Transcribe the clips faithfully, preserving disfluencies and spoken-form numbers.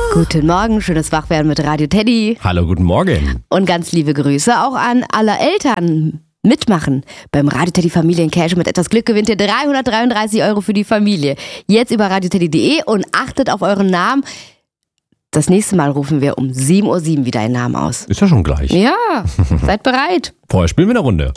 Guten Morgen, schönes Wachwerden mit Radio Teddy. Hallo, guten Morgen. Und ganz liebe Grüße auch an alle Eltern. Mitmachen. Beim Radio Teddy Familiencash mit etwas Glück gewinnt ihr dreihundertdreiunddreißig Euro für die Familie. Jetzt über radioteddy punkt de und achtet auf euren Namen. Das nächste Mal rufen wir um sieben Uhr sieben wieder einen Namen aus. Ist ja schon gleich. Ja, seid bereit. Vorher spielen wir eine Runde.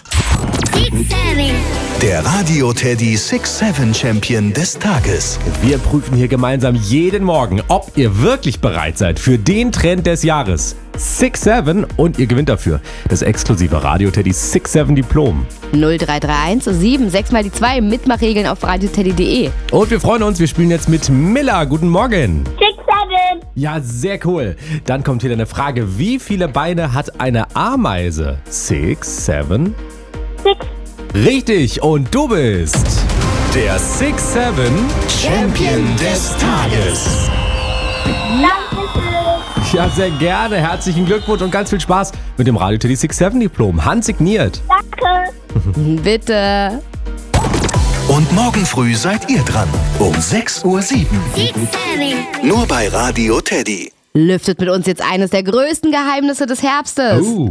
Der Radio Teddy six seven Champion des Tages. Wir prüfen hier gemeinsam jeden Morgen, ob ihr wirklich bereit seid für den Trend des Jahres. six seven und ihr gewinnt dafür das exklusive Radio Teddy six seven Diplom. null drei drei eins sieben sechs mal die zwei. Mitmachregeln auf radioteddy punkt de. Und wir freuen uns, wir spielen jetzt mit Milla. Guten Morgen. six seven. Ja, sehr cool. Dann kommt hier eine Frage. Wie viele Beine hat eine Ameise? six, seven? six. Richtig. Und du bist der six seven Champion des Tages. Ja, sehr gerne. Herzlichen Glückwunsch und ganz viel Spaß mit dem Radio Teddy six seven Diplom. Handsigniert. Danke. Bitte. Und morgen früh seid ihr dran. Um sechs Uhr sieben. six seven. Nur bei Radio Teddy. Lüftet mit uns jetzt eines der größten Geheimnisse des Herbstes. Uh.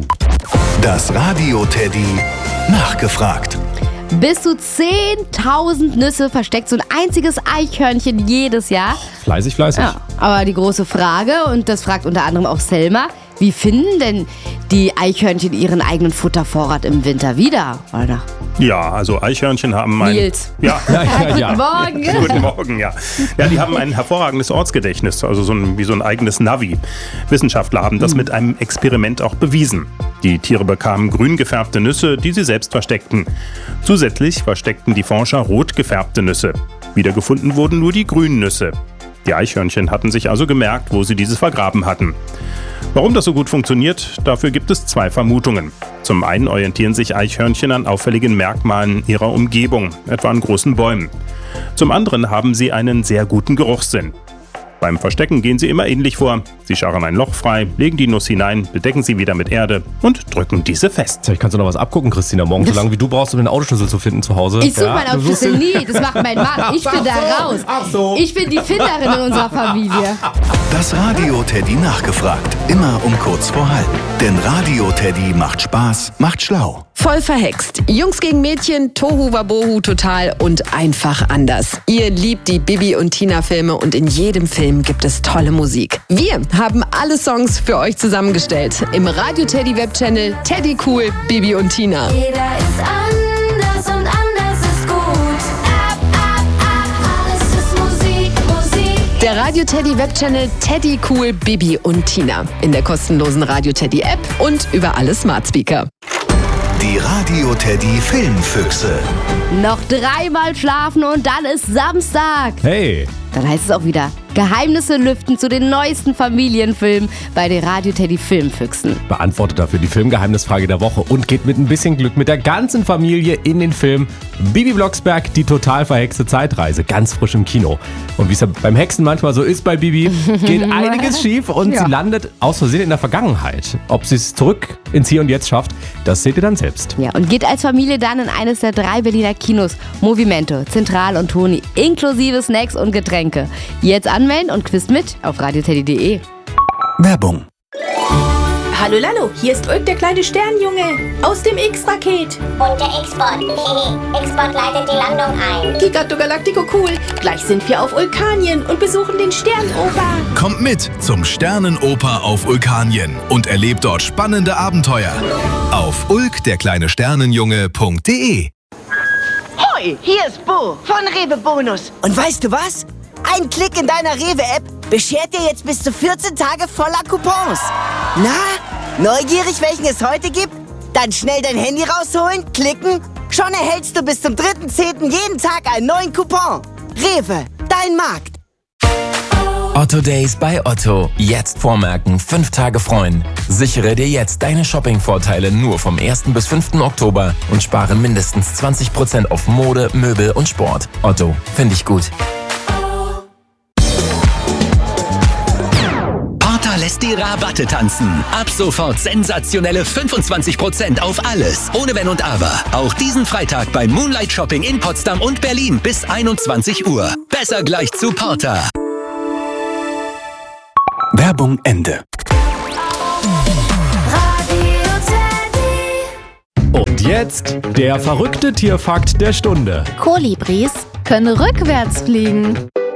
Das Radio Teddy nachgefragt. Bis zu zehntausend Nüsse versteckt so ein einziges Eichhörnchen jedes Jahr. Fleißig, fleißig. Ja, aber die große Frage, und das fragt unter anderem auch Selma, wie finden denn die Eichhörnchen ihren eigenen Futtervorrat im Winter wieder? Oder? Ja, also Eichhörnchen haben ein... Nils. Ja. Ja, ja, ja. Guten Morgen. Guten Morgen, ja. Ja, die haben ein hervorragendes Ortsgedächtnis, also so ein, wie so ein eigenes Navi. Wissenschaftler haben das mit einem Experiment auch bewiesen. Die Tiere bekamen grün gefärbte Nüsse, die sie selbst versteckten. Zusätzlich versteckten die Forscher rot gefärbte Nüsse. Wiedergefunden wurden nur die grünen Nüsse. Die Eichhörnchen hatten sich also gemerkt, wo sie diese vergraben hatten. Warum das so gut funktioniert, dafür gibt es zwei Vermutungen. Zum einen orientieren sich Eichhörnchen an auffälligen Merkmalen ihrer Umgebung, etwa an großen Bäumen. Zum anderen haben sie einen sehr guten Geruchssinn. Beim Verstecken gehen sie immer ähnlich vor. Sie scharren ein Loch frei, legen die Nuss hinein, bedecken sie wieder mit Erde und drücken diese fest. Vielleicht kannst du noch was abgucken, Christina, morgen, so lange wie du brauchst, um den Autoschlüssel zu finden zu Hause. Ich suche Ja, meinen du suchst Autoschlüssel den- nie, das macht mein Mann. Ich bin Ach da so, raus. ach so. Ich bin die Finderin in unserer Familie. Das Radio Teddy nachgefragt. Immer um kurz vor halb. Denn Radio Teddy macht Spaß, macht schlau. Voll verhext. Jungs gegen Mädchen, Tohu Wabohu total und einfach anders. Ihr liebt die Bibi und Tina Filme und in jedem Film gibt es tolle Musik. Wir haben alle Songs für euch zusammengestellt. Im Radio Teddy Webchannel Teddy Cool, Bibi und Tina. Jeder ist anders und anders ist gut. Ab, ab, ab, alles ist Musik, Musik. Der Radio Teddy Webchannel Teddy Cool, Bibi und Tina. In der kostenlosen Radio Teddy App und über alle Smart Speaker. Die Radio Teddy Filmfüchse. Noch dreimal schlafen und dann ist Samstag. Hey, Dann heißt es auch wieder Geheimnisse lüften zu den neuesten Familienfilmen bei den Radio Teddy Filmfüchsen. beantwortet dafür die Filmgeheimnisfrage der Woche und geht mit ein bisschen Glück mit der ganzen Familie in den Film Bibi Blocksberg, die total verhexte Zeitreise, ganz frisch im Kino. Und wie es ja beim Hexen manchmal so ist bei Bibi, geht einiges schief und Ja. sie landet aus Versehen in der Vergangenheit. Ob sie es zurück ins Hier und Jetzt schafft, das seht ihr dann selbst. Ja, und geht als Familie dann in eines der drei Berliner Kinos, Movimento, Zentral und Toni, inklusive Snacks und Getränke. Jetzt anmelden und quizt mit auf radioteddy punkt de. Werbung. Hallo Lalo, hier ist Ulk, der kleine Sternjunge aus dem X-Raket. Und der X-Bot. X-Bot leitet die Landung ein. Gigato Galactico cool. Gleich sind wir auf Vulkanien und besuchen den Sternoper. Kommt mit zum Sternenoper auf Vulkanien und erlebt dort spannende Abenteuer. Auf ulk der kleine Sternenjunge punkt de. Hoi, hier ist Bo von Rewe Bonus. Und weißt du was? Ein Klick in deiner Rewe-App beschert dir jetzt bis zu vierzehn Tage voller Coupons. Na, neugierig, welchen es heute gibt? Dann schnell dein Handy rausholen, klicken. Schon erhältst du bis zum dritten zehnten jeden Tag einen neuen Coupon. Rewe, dein Markt. Otto Days bei Otto. Jetzt vormerken, fünf Tage freuen. Sichere dir jetzt deine Shopping-Vorteile nur vom ersten bis fünften Oktober und spare mindestens zwanzig Prozent auf Mode, Möbel und Sport. Otto, finde ich gut. Porter lässt die Rabatte tanzen. Ab sofort sensationelle fünfundzwanzig Prozent auf alles. Ohne Wenn und Aber. Auch diesen Freitag beim Moonlight Shopping in Potsdam und Berlin bis einundzwanzig Uhr. Besser gleich zu Porter. Werbung Ende. Und jetzt der verrückte Tierfakt der Stunde. Kolibris können rückwärts fliegen.